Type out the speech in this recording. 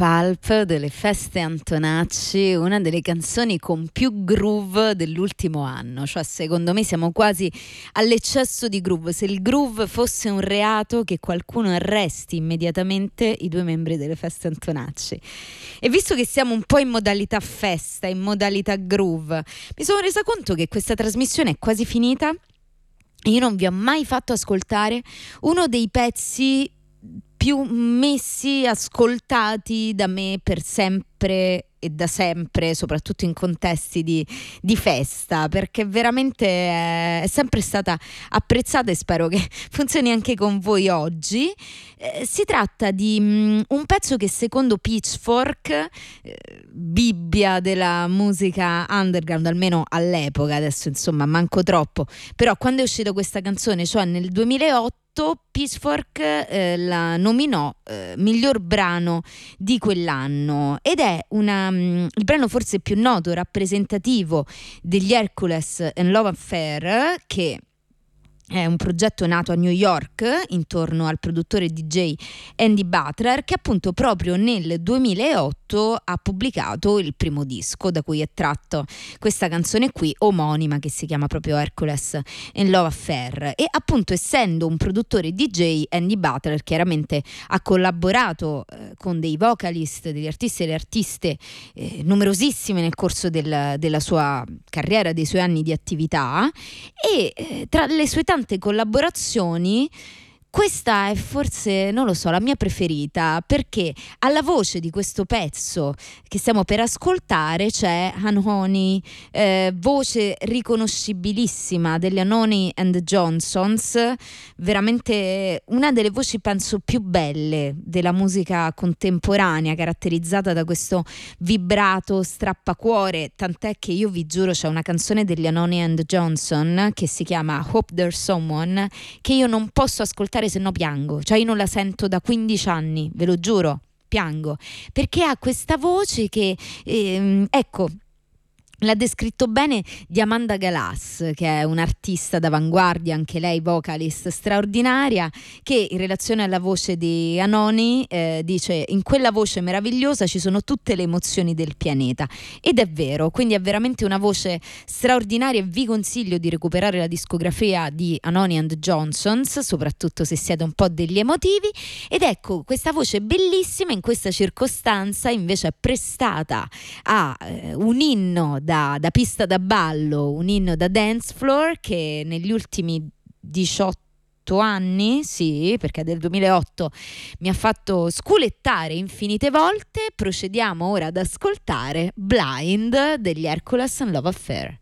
Pulp delle Feste Antonacci, una delle canzoni con più groove dell'ultimo anno, cioè secondo me siamo quasi all'eccesso di groove. Se il groove fosse un reato, che qualcuno arresti immediatamente i due membri delle Feste Antonacci. E visto che siamo un po' in modalità festa, in modalità groove, mi sono resa conto che questa trasmissione è quasi finita e io non vi ho mai fatto ascoltare uno dei pezzi più messi, ascoltati da me per sempre e da sempre, soprattutto in contesti di festa, perché veramente è sempre stata apprezzata e spero che funzioni anche con voi oggi. Si tratta di un pezzo che secondo Pitchfork, Bibbia della musica underground, almeno all'epoca, adesso insomma manco troppo, però quando è uscita questa canzone, cioè nel 2008, Pitchfork la nominò miglior brano di quell'anno ed è il brano forse più noto, rappresentativo degli Hercules and Love Affair, che è un progetto nato a New York intorno al produttore DJ Andy Butler, che appunto proprio nel 2008 ha pubblicato il primo disco da cui è tratto questa canzone qui, omonima, che si chiama proprio Hercules and Love Affair. E appunto, essendo un produttore DJ, Andy Butler chiaramente ha collaborato con dei vocalist, degli artisti e delle artiste numerosissime nel corso della sua carriera, dei suoi anni di attività, e tra le sue tante collaborazioni questa è forse, non lo so, la mia preferita, perché alla voce di questo pezzo che stiamo per ascoltare c'è Hanhoni, voce riconoscibilissima degli Hanhoni and the Johnsons, veramente una delle voci penso più belle della musica contemporanea, caratterizzata da questo vibrato strappacuore, tant'è che io vi giuro c'è una canzone degli Hanhoni and the Johnson che si chiama Hope There's Someone, che io non posso ascoltare se no piango, cioè io non la sento da 15 anni, ve lo giuro, piango, perché ha questa voce che ecco, l'ha descritto bene Diamanda Galas, che è un'artista d'avanguardia, anche lei vocalist straordinaria, che in relazione alla voce di Hanhoni dice: in quella voce meravigliosa ci sono tutte le emozioni del pianeta, ed è vero, quindi è veramente una voce straordinaria e vi consiglio di recuperare la discografia di Hanhoni and Johnsons, soprattutto se siete un po' degli emotivi. Ed ecco, questa voce bellissima in questa circostanza invece è prestata a un inno da pista da ballo, un inno da dance floor, che negli ultimi 18 anni, sì, perché è del 2008, mi ha fatto sculettare infinite volte. Procediamo ora ad ascoltare Blind degli Hercules and Love Affair.